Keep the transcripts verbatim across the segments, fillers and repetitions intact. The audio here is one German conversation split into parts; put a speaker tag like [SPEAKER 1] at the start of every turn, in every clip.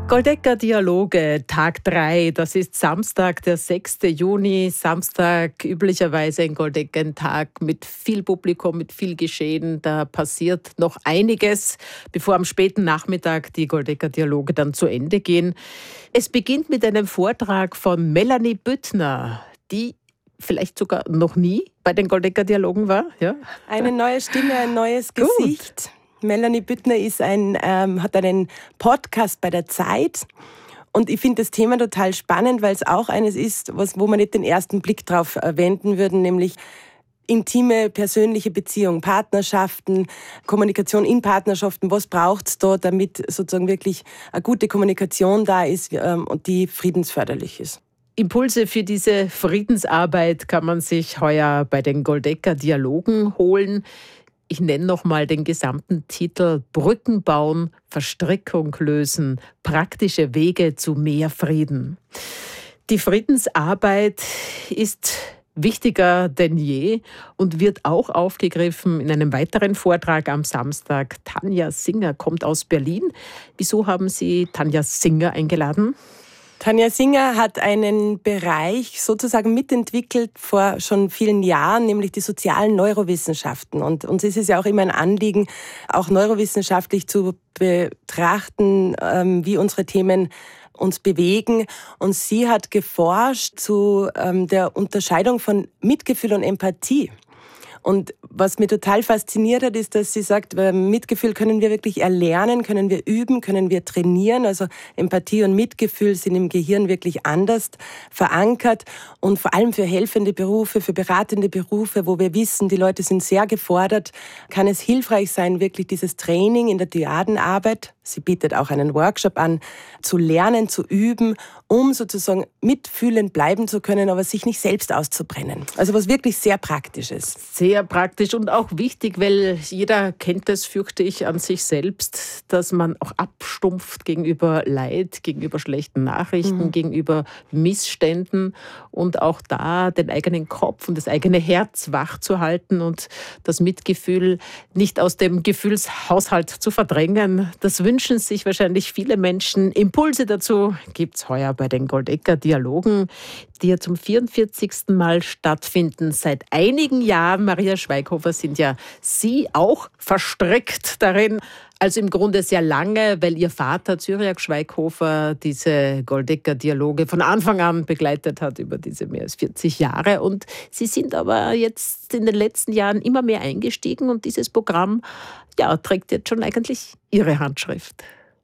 [SPEAKER 1] Goldecker-Dialoge, Tag drei, das ist Samstag, der sechste Juni. Samstag üblicherweise ein Goldecker-Tag mit viel Publikum, mit viel Geschehen. Da passiert noch einiges, bevor am späten Nachmittag die Goldecker-Dialoge dann zu Ende gehen. Es beginnt mit einem Vortrag von Melanie Büttner, die vielleicht sogar noch nie bei den Goldecker-Dialogen war. Ja?
[SPEAKER 2] Eine neue Stimme, ein neues Gesicht. Gut. Melanie Büttner ist ein, ähm, hat einen Podcast bei der Zeit und ich finde das Thema total spannend, weil es auch eines ist, was, wo man nicht den ersten Blick drauf wenden würden, nämlich intime, persönliche Beziehungen, Partnerschaften, Kommunikation in Partnerschaften. Was braucht es da, damit sozusagen wirklich eine gute Kommunikation da ist ähm, und die friedensförderlich ist?
[SPEAKER 1] Impulse für diese Friedensarbeit kann man sich heuer bei den Goldecker-Dialogen holen. Ich nenne noch mal den gesamten Titel: Brücken bauen, Verstrickung lösen, praktische Wege zu mehr Frieden. Die Friedensarbeit ist wichtiger denn je und wird auch aufgegriffen in einem weiteren Vortrag am Samstag. Tanja Singer kommt aus Berlin. Wieso haben Sie Tanja Singer eingeladen?
[SPEAKER 2] Tanja Singer hat einen Bereich sozusagen mitentwickelt vor schon vielen Jahren, nämlich die sozialen Neurowissenschaften. Und uns ist es ja auch immer ein Anliegen, auch neurowissenschaftlich zu betrachten, wie unsere Themen uns bewegen. Und sie hat geforscht zu der Unterscheidung von Mitgefühl und Empathie. Und was mir total fasziniert hat, ist, dass sie sagt, Mitgefühl können wir wirklich erlernen, können wir üben, können wir trainieren. Also Empathie und Mitgefühl sind im Gehirn wirklich anders verankert. Und vor allem für helfende Berufe, für beratende Berufe, wo wir wissen, die Leute sind sehr gefordert, kann es hilfreich sein, wirklich dieses Training in der Dyadenarbeit, sie bietet auch einen Workshop an, zu lernen, zu üben, um sozusagen mitfühlend bleiben zu können, aber sich nicht selbst auszubrennen. Also was wirklich sehr praktisch ist.
[SPEAKER 1] Sehr praktisch und auch wichtig, weil jeder kennt es, fürchte ich, an sich selbst, dass man auch abstumpft gegenüber Leid, gegenüber schlechten Nachrichten, mhm. gegenüber Missständen und auch da den eigenen Kopf und das eigene Herz wach zu halten und das Mitgefühl nicht aus dem Gefühlshaushalt zu verdrängen. Das wünschen sich wahrscheinlich viele Menschen. Impulse dazu gibt es heuer bei den Goldecker-Dialogen, die ja zum vierundvierzigsten Mal stattfinden. Seit einigen Jahren, Maria Schweighofer, sind ja Sie auch verstrickt darin. Also im Grunde sehr lange, weil Ihr Vater Cyriak Schweighofer diese Goldecker-Dialoge von Anfang an begleitet hat über diese mehr als vierzig Jahre. Und Sie sind aber jetzt in den letzten Jahren immer mehr eingestiegen und dieses Programm ja, trägt jetzt schon eigentlich Ihre Handschrift.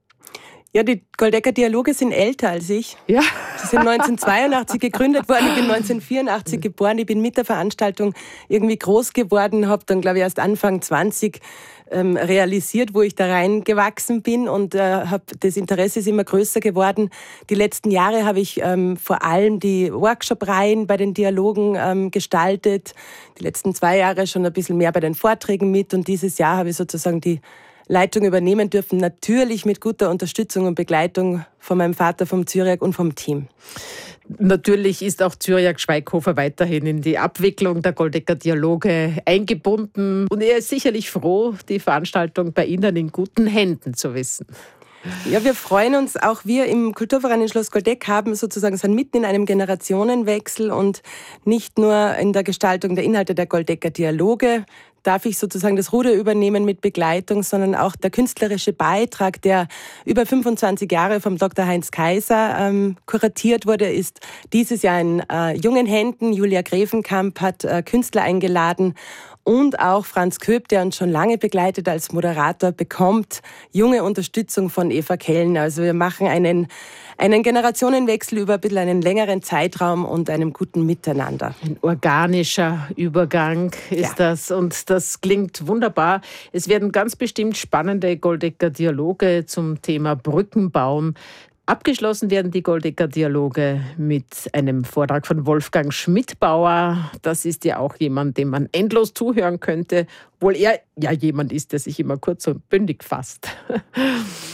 [SPEAKER 2] Ja, die Goldecker-Dialoge sind älter als ich.
[SPEAKER 1] Ja.
[SPEAKER 2] Sie sind neunzehnhundertzweiundachtzig gegründet worden, ich bin neunzehnhundertvierundachtzig geboren. Ich bin mit der Veranstaltung irgendwie groß geworden, habe dann, glaube ich, erst Anfang zwanzig ähm, realisiert, wo ich da reingewachsen bin und äh, hab, das Interesse ist immer größer geworden. Die letzten Jahre habe ich ähm, vor allem die Workshop-Reihen bei den Dialogen ähm, gestaltet. Die letzten zwei Jahre schon ein bisschen mehr bei den Vorträgen mit und dieses Jahr habe ich sozusagen die Leitung übernehmen dürfen, natürlich mit guter Unterstützung und Begleitung von meinem Vater, vom Cyriak und vom Team.
[SPEAKER 1] Natürlich ist auch Cyriak Schweighofer weiterhin in die Abwicklung der Goldecker-Dialoge eingebunden. Und er ist sicherlich froh, die Veranstaltung bei Ihnen in guten Händen zu wissen.
[SPEAKER 2] Ja, wir freuen uns. Auch wir im Kulturverein in Schloss Goldeck haben sozusagen, sind mitten in einem Generationenwechsel und nicht nur in der Gestaltung der Inhalte der Goldecker-Dialoge darf ich sozusagen das Ruder übernehmen mit Begleitung, sondern auch der künstlerische Beitrag, der über fünfundzwanzig Jahre vom Doktor Heinz Kaiser ähm, kuratiert wurde, ist dieses Jahr in äh, jungen Händen. Julia Grevenkamp hat äh, Künstler eingeladen und auch Franz Köp, der uns schon lange begleitet als Moderator, bekommt junge Unterstützung von Eva Kellner. Also wir machen einen, einen Generationenwechsel über ein bisschen einen längeren Zeitraum und einem guten Miteinander.
[SPEAKER 1] Ein organischer Übergang ist ja. das und das klingt wunderbar. Es werden ganz bestimmt spannende Goldecker-Dialoge zum Thema Brücken bauen. Abgeschlossen werden die Goldecker-Dialoge mit einem Vortrag von Wolfgang Schmidbauer. Das ist ja auch jemand, dem man endlos zuhören könnte, obwohl er ja jemand ist, der sich immer kurz und bündig fasst.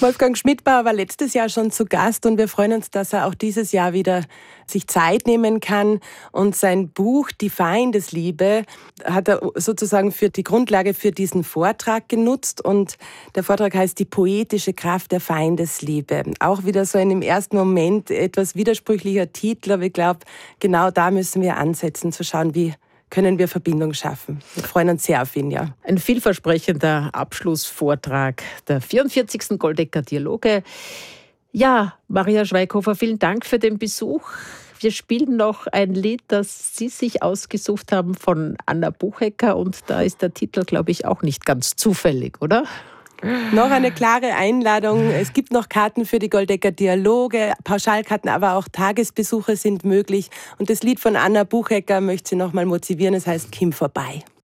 [SPEAKER 2] Wolfgang Schmidbauer war letztes Jahr schon zu Gast und wir freuen uns, dass er auch dieses Jahr wieder sich Zeit nehmen kann. Und sein Buch Die Feindesliebe hat er sozusagen für die Grundlage für diesen Vortrag genutzt. Und der Vortrag heißt Die poetische Kraft der Feindesliebe. Auch wieder so ein im ersten Moment etwas widersprüchlicher Titel, aber ich glaube, genau da müssen wir ansetzen, zu schauen, wie können wir Verbindung schaffen. Wir freuen uns sehr auf ihn, ja.
[SPEAKER 1] Ein vielversprechender Abschlussvortrag der vierundvierzigsten Goldecker Dialoge. Ja, Maria Schweighofer, vielen Dank für den Besuch. Wir spielen noch ein Lied, das Sie sich ausgesucht haben von Anna Buchecker und da ist der Titel, glaube ich, auch nicht ganz zufällig, oder?
[SPEAKER 2] Noch eine klare Einladung. Es gibt noch Karten für die Goldecker Dialoge, Pauschalkarten, aber auch Tagesbesuche sind möglich. Und das Lied von Anna Buchecker möchte sie noch mal motivieren. Es heißt Kim vorbei.